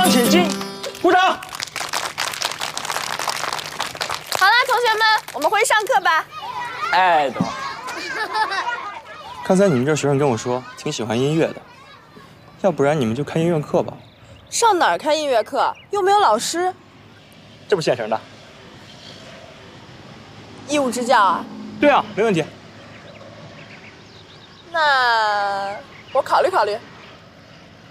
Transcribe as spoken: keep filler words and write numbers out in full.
向前进，鼓掌。 好啦，同学们，我们回去上课吧。 哎，等会儿。刚才你们这学生跟我说挺喜欢音乐的，要不然你们就开音乐课吧。 上哪儿开音乐课？又没有老师。 这不现成的。 义务支教啊？ 对啊，没问题。 那我考虑考虑。